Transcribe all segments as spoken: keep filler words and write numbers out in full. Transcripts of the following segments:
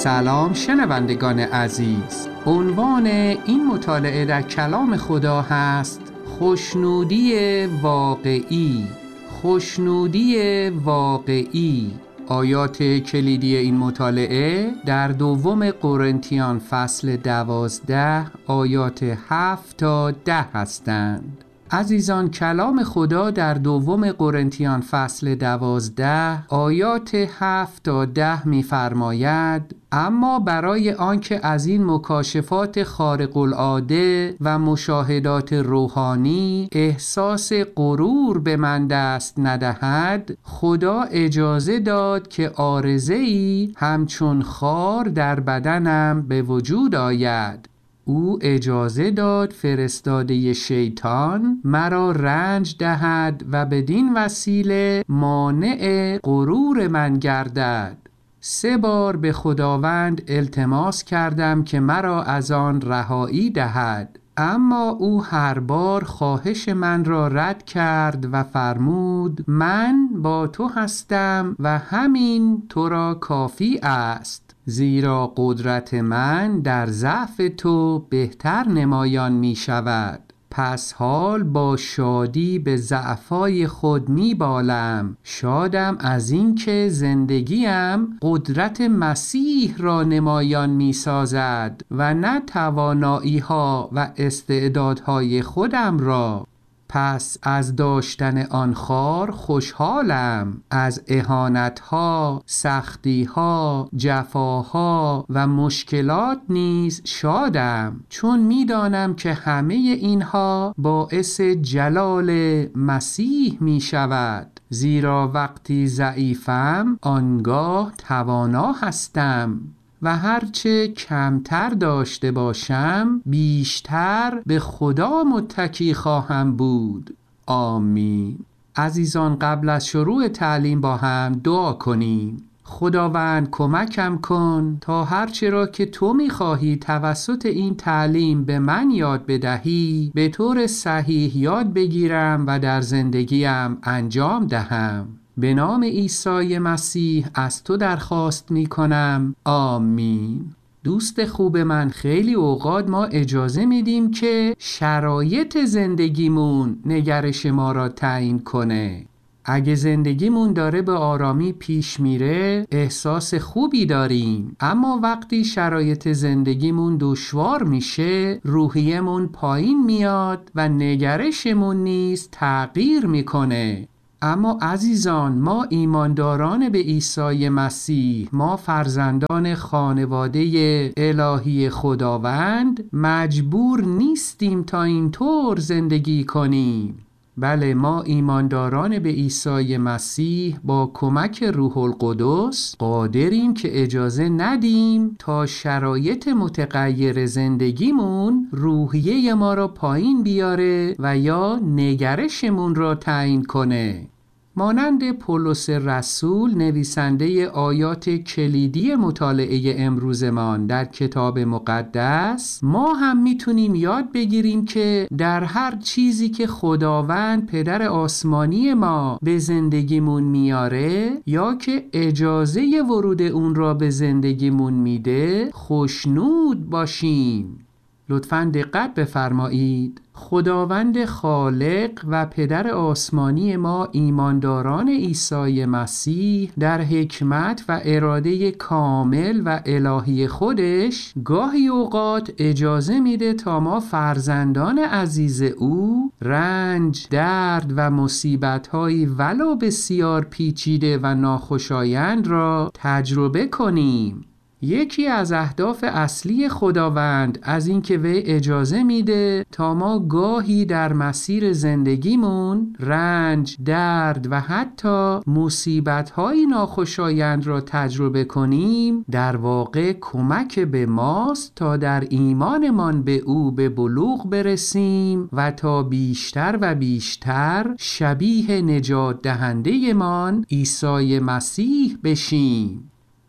سلام شنوندگان عزیز، عنوان این مطالعه در کلام خدا هست خوشنودی واقعی. خوشنودی واقعی. آیات کلیدی این مطالعه در دوم قرنتیان فصل دوازده آیات هفت تا ده هستند. عزیزان، کلام خدا در دوم قرنتیان فصل دوازده آیات هفت تا ده می‌فرماید: اما برای آنکه از این مکاشفات خارق العاده و مشاهدات روحانی احساس غرور به من دست ندهد، خدا اجازه داد که عارضه‌ای همچون خار در بدنم به وجود آید. او اجازه داد فرستاده شیطان مرا رنج دهد و بدین وسیله مانع غرور من گردد. سه بار به خداوند التماس کردم که مرا از آن رهایی دهد، اما او هر بار خواهش من را رد کرد و فرمود: من با تو هستم و همین تو را کافی است، زیرا قدرت من در ضعف تو بهتر نمایان می شود. پس حال با شادی به ضعفای خود می بالم، شادم از این که زندگیم قدرت مسیح را نمایان می سازد و نه توانایی ها و استعدادهای خودم را. پس از داشتن آن خار خوشحالم، از اهانت‌ها، سختی‌ها، جفاها و مشکلات نیز شادم، چون می‌دانم که همه اینها باعث جلال مسیح می‌شود. زیرا وقتی ضعیفم آنگاه توانا هستم و هرچه کمتر داشته باشم بیشتر به خدا متکی خواهم بود. آمین. عزیزان، قبل از شروع تعلیم با هم دعا کنیم. خداوند کمکم کن تا هرچه را که تو می‌خواهی توسط این تعلیم به من یاد بدهی به طور صحیح یاد بگیرم و در زندگیم انجام دهم. به نام عیسی مسیح از تو درخواست می کنم. آمین. دوست خوب من، خیلی اوقات ما اجازه میدیم که شرایط زندگیمون نگرش ما را تعیین کنه. اگه زندگیمون داره به آرامی پیش میره احساس خوبی داریم، اما وقتی شرایط زندگیمون دشوار میشه روحیمون پایین میاد و نگرشمون نیز تغییر میکنه. اما عزیزان، ما ایمانداران به عیسی مسیح، ما فرزندان خانواده الهی خداوند مجبور نیستیم تا اینطور زندگی کنیم. بله، ما ایمانداران به عیسی مسیح با کمک روح القدس قادریم که اجازه ندیم تا شرایط متغیر زندگیمون روحیه ما را پایین بیاره و یا نگرشمون را تعیین کنه. مانند پولس رسول نویسنده آیات کلیدی مطالعه امروزمان در کتاب مقدس، ما هم میتونیم یاد بگیریم که در هر چیزی که خداوند پدر آسمانی ما به زندگیمون میاره یا که اجازه ورود اون را به زندگیمون میده خوشنود باشیم. لطفاً دقت بفرمایید. خداوند خالق و پدر آسمانی ما ایمانداران عیسی مسیح در حکمت و اراده کامل و الهی خودش گاهی اوقات اجازه میده تا ما فرزندان عزیز او رنج، درد و مصیبت‌های ولو بسیار پیچیده و ناخوشایند را تجربه کنیم. یکی از اهداف اصلی خداوند از این که وی اجازه میده تا ما گاهی در مسیر زندگیمون رنج، درد و حتی مصیبت‌های ناخوشایند را تجربه کنیم در واقع کمک به ماست تا در ایمانمان به او به بلوغ برسیم و تا بیشتر و بیشتر شبیه نجات دهنده من عیسی مسیح بشیم.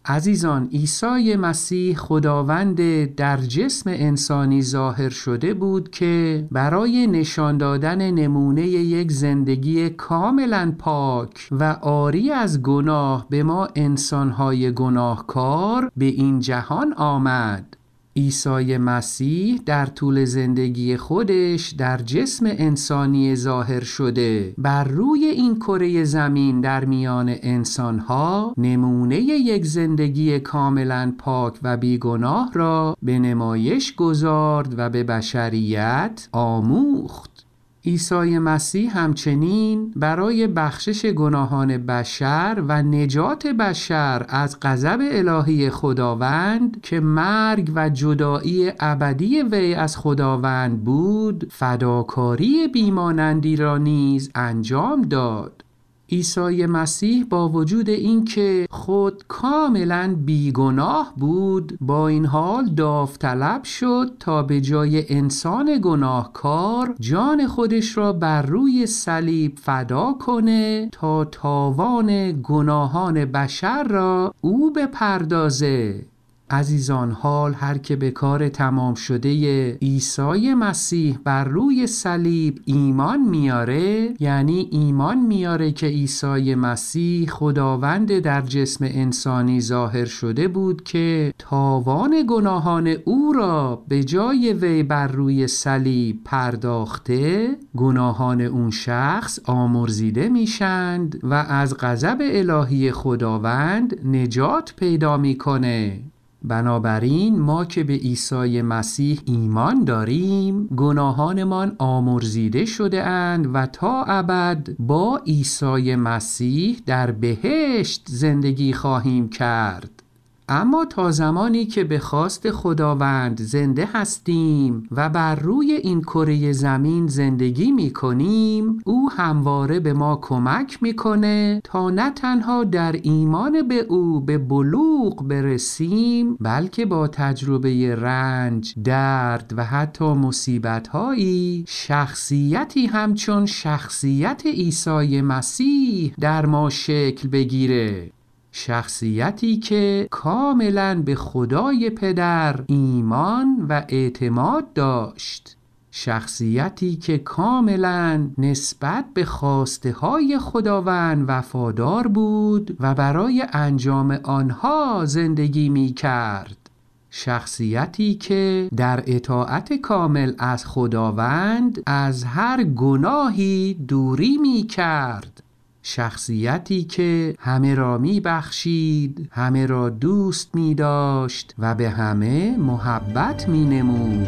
عزیزان، عیسی مسیح خداوند در جسم انسانی ظاهر شده بود که برای نشان دادن نمونه یک زندگی کاملا پاک و عاری از گناه به ما انسانهای گناهکار به این جهان آمد. عیسی مسیح در طول زندگی خودش در جسم انسانی ظاهر شده بر روی این کره زمین در میان انسانها نمونه یک زندگی کاملا پاک و بیگناه را به نمایش گذارد و به بشریت آموخت. عیسی مسیح همچنین برای بخشش گناهان بشر و نجات بشر از غضب الهی خداوند که مرگ و جدایی ابدی وی از خداوند بود، فداکاری بیمانندی را نیز انجام داد. عیسی مسیح با وجود اینکه خود کاملا بیگناه بود، با این حال داوطلب شد تا به جای انسان گناهکار جان خودش را بر روی صلیب فدا کنه تا تاوان گناهان بشر را او بپردازه. عزیزان، حال هر که به کار تمام شده عیسی مسیح بر روی صلیب ایمان میاره، یعنی ایمان میاره که عیسی مسیح خداوند در جسم انسانی ظاهر شده بود که تاوان گناهان او را به جای وی بر روی صلیب پرداخته، گناهان اون شخص آمرزیده میشند و از غضب الهی خداوند نجات پیدا میکنه. بنابراین ما که به عیسی مسیح ایمان داریم، گناهانمان آمرزیده شده اند و تا ابد با عیسی مسیح در بهشت زندگی خواهیم کرد. اما تا زمانی که به خواست خداوند زنده هستیم و بر روی این کره زمین زندگی می کنیم، او همواره به ما کمک می کنه تا نه تنها در ایمان به او به بلوغ برسیم، بلکه با تجربه رنج، درد و حتی مصیبت‌هایی شخصیتی همچون شخصیت عیسی مسیح در ما شکل بگیره. شخصیتی که کاملا به خدای پدر ایمان و اعتماد داشت، شخصیتی که کاملا نسبت به خواسته های خداوند وفادار بود و برای انجام آنها زندگی می کرد، شخصیتی که در اطاعت کامل از خداوند از هر گناهی دوری می کرد، شخصیتی که همه را می بخشید، همه را دوست می داشت و به همه محبت می نمود.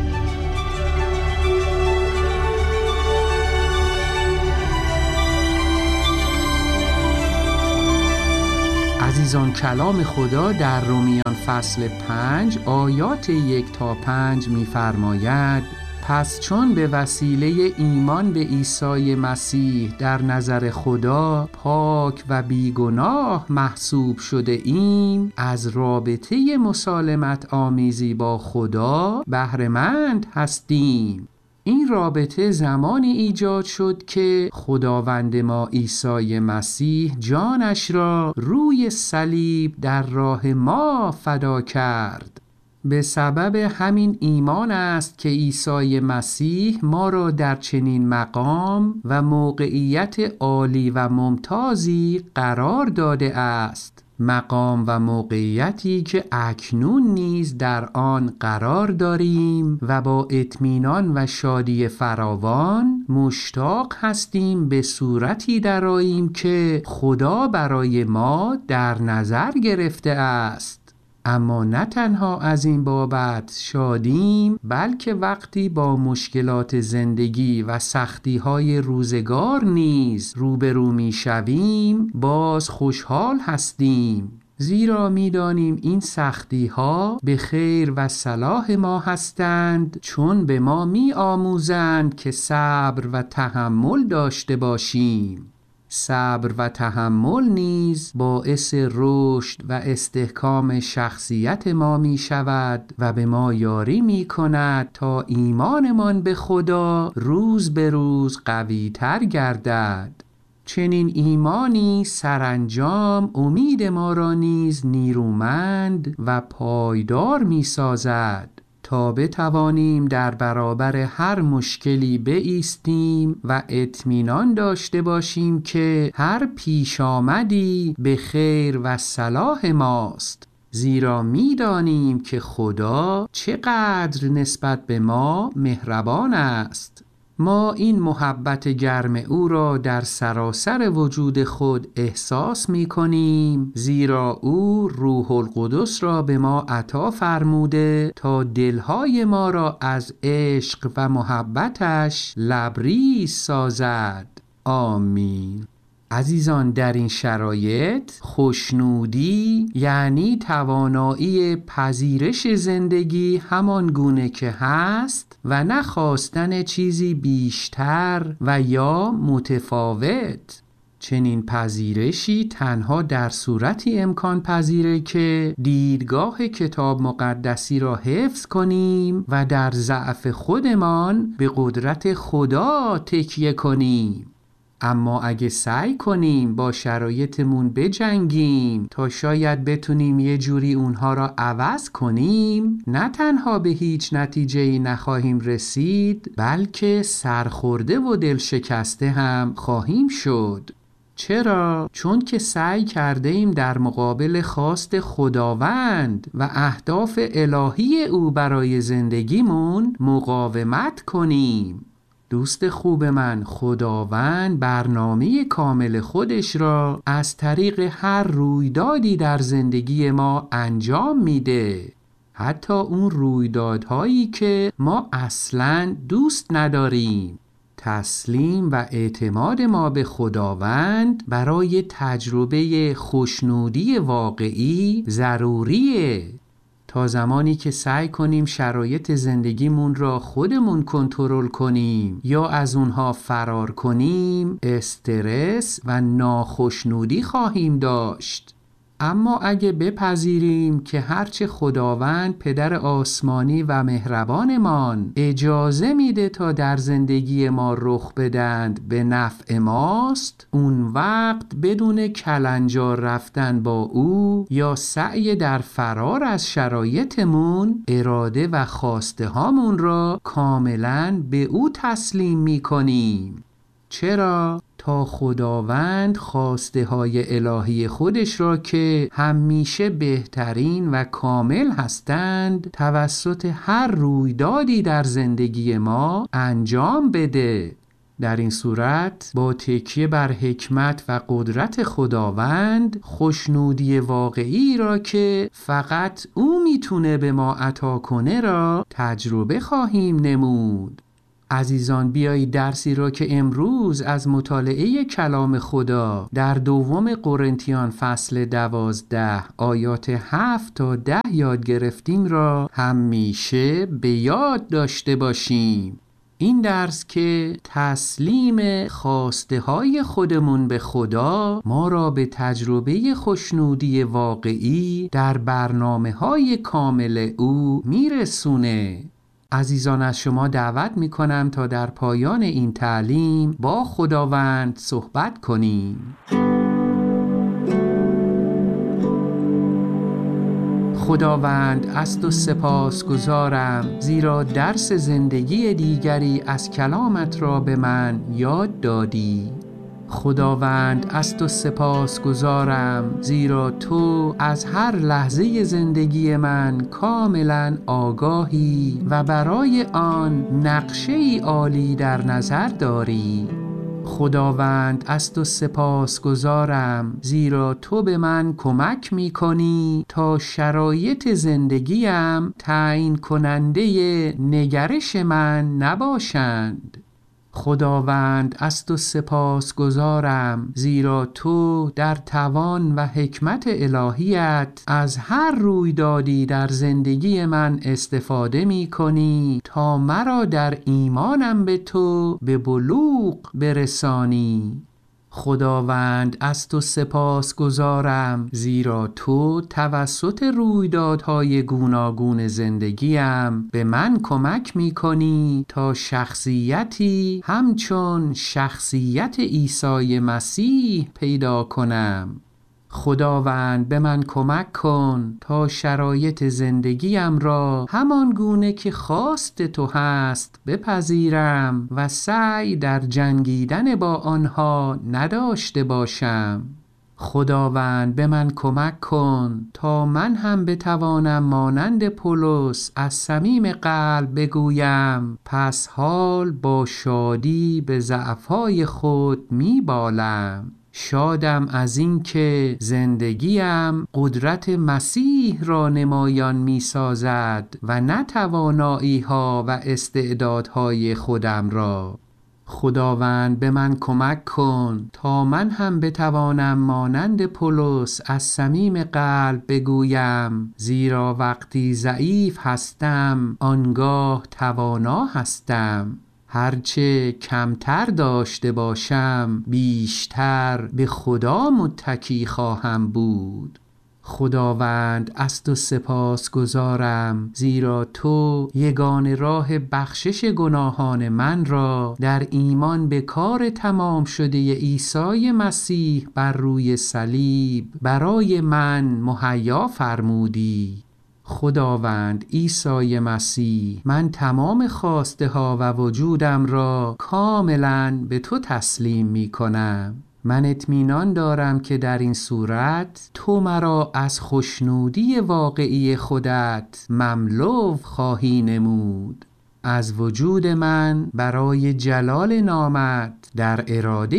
عزیزان، کلام خدا در رومیان فصل پنج آیات یک تا پنج می فرماید: پس چون به وسیله ایمان به عیسی مسیح در نظر خدا پاک و بیگناه محسوب شده ایم، از رابطه مسالمت آمیزی با خدا بهره‌مند هستیم. این رابطه زمانی ایجاد شد که خداوند ما عیسی مسیح جانش را روی صلیب در راه ما فدا کرد. به سبب همین ایمان است که عیسی مسیح ما را در چنین مقام و موقعیت عالی و ممتازی قرار داده است، مقام و موقعیتی که اکنون نیز در آن قرار داریم و با اطمینان و شادی فراوان مشتاق هستیم به صورتی درآییم که خدا برای ما در نظر گرفته است. اما نه تنها از این بابت شادیم، بلکه وقتی با مشکلات زندگی و سختی‌های روزگار نیز روبرو می‌شویم، باز خوشحال هستیم، زیرا می‌دانیم این سختی‌ها به خیر و صلاح ما هستند، چون به ما می‌آموزند که صبر و تحمل داشته باشیم. صبر و تحمل نیز باعث رشد و استحکام شخصیت ما می شود و به ما یاری می کند تا ایمانمان به خدا روز به روز قوی تر گردد. چنین ایمانی سرانجام امید ما را نیز نیرومند و پایدار می سازد تا بتوانیم در برابر هر مشکلی بایستیم و اطمینان داشته باشیم که هر پیش آمدی به خیر و صلاح ماست، زیرا می دانیم که خدا چقدر نسبت به ما مهربان است. ما این محبت گرم او را در سراسر وجود خود احساس می کنیم، زیرا او روح القدس را به ما عطا فرموده تا دلهای ما را از عشق و محبتش لبریز سازد. آمین. عزیزان، در این شرایط خوشنودی یعنی توانایی پذیرش زندگی همان گونه که هست و نخواستن چیزی بیشتر و یا متفاوت. چنین پذیرشی تنها در صورتی امکان پذیره که دیدگاه کتاب مقدسی را حفظ کنیم و در ضعف خودمان به قدرت خدا تکیه کنیم. اما اگه سعی کنیم با شرایطمون بجنگیم تا شاید بتونیم یه جوری اونها را عوض کنیم، نه تنها به هیچ نتیجه‌ای نخواهیم رسید، بلکه سرخورده و دل شکسته هم خواهیم شد. چرا؟ چون که سعی کرده ایم در مقابل خواست خداوند و اهداف الهی او برای زندگیمون مقاومت کنیم. دوست خوب من، خداوند برنامه کامل خودش را از طریق هر رویدادی در زندگی ما انجام میده، حتی اون رویدادهایی که ما اصلاً دوست نداریم. تسلیم و اعتماد ما به خداوند برای تجربه خوشنودی واقعی ضروریه. تا زمانی که سعی کنیم شرایط زندگیمون را خودمون کنترل کنیم یا از اونها فرار کنیم، استرس و ناخوشنودی خواهیم داشت. اما اگه بپذیریم که هرچه خداوند پدر آسمانی و مهربانمان اجازه میده تا در زندگی ما رخ بدند به نفع ماست، اون وقت بدون کلنجار رفتن با او یا سعی در فرار از شرایطمون، اراده و خواسته هامون را کاملاً به او تسلیم میکنیم. چرا؟ تا خداوند خواسته های الهی خودش را که همیشه بهترین و کامل هستند توسط هر رویدادی در زندگی ما انجام بده. در این صورت با تکیه بر حکمت و قدرت خداوند، خوشنودی واقعی را که فقط او میتونه به ما عطا کنه را تجربه خواهیم نمود. عزیزان، بیایید درسی را که امروز از مطالعه کلام خدا در دوم قرنتیان فصل دوازده آیات هفت تا ده یاد گرفتیم را همیشه به یاد داشته باشیم. این درس که تسلیم خواسته های خودمون به خدا ما را به تجربه خوشنودی واقعی در برنامه های کامل او میرسونه. عزیزان، از شما دعوت می کنم تا در پایان این تعلیم با خداوند صحبت کنیم. خداوند، از تو سپاس گزارم، زیرا درس زندگی دیگری از کلامت را به من یاد دادی. خداوند، از تو سپاس گزارم، زیرا تو از هر لحظه زندگی من کاملا آگاهی و برای آن نقشه ای عالی در نظر داری. خداوند، از تو سپاس گزارم، زیرا تو به من کمک می کنی تا شرایط زندگیم تعیین کننده نگرش من نباشند. خداوند، از تو سپاس گزارم، زیرا تو در توان و حکمت الهیت از هر رویدادی در زندگی من استفاده می کنی تا مرا در ایمانم به تو به بلوغ برسانی. خداوند از تو سپاس گزارم، زیرا تو توسط رویدادهای گوناگون زندگیم به من کمک می کنی تا شخصیتی همچون شخصیت عیسی مسیح پیدا کنم. خداوند به من کمک کن تا شرایط زندگیم را همان گونه که خواست تو هست بپذیرم و سعی در جنگیدن با آنها نداشته باشم. خداوند به من کمک کن تا من هم بتوانم مانند پولس از صمیم قلب بگویم پس حال با شادی به ضعف‌های خود میبالم. شادم از این که زندگیم قدرت مسیح را نمایان می سازد و نه توانایی ها و استعدادهای خودم را. خداوند به من کمک کن تا من هم بتوانم مانند پولس از صمیم قلب بگویم زیرا وقتی ضعیف هستم آنگاه توانا هستم. هرچه کمتر داشته باشم بیشتر به خدا متکی خواهم بود. خداوند از تو سپاس گزارم، زیرا تو یگانه راه بخشش گناهان من را در ایمان به کار تمام شده عیسی مسیح بر روی صلیب برای من مهیا فرمودی. خداوند عیسی مسیح، من تمام خواسته ها و وجودم را کاملا به تو تسلیم می کنم. من اطمینان دارم که در این صورت تو مرا از خوشنودی واقعی خودت مملو خواهی نمود. از وجود من برای جلال نامت در اراده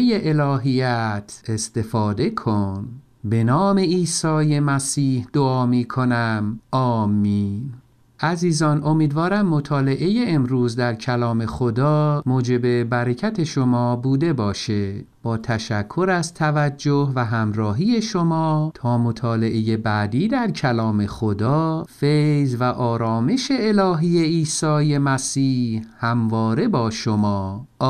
الهیت استفاده کن. به نام عیسی مسیح دعا می کنم. آمین. عزیزان، امیدوارم مطالعه امروز در کلام خدا موجب برکت شما بوده باشه. با تشکر از توجه و همراهی شما تا مطالعه بعدی در کلام خدا، فیض و آرامش الهی عیسی مسیح همواره با شما.